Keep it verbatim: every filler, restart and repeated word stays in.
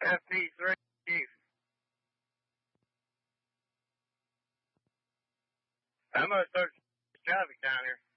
F P three, Chief. I'm going to search the traffic down here.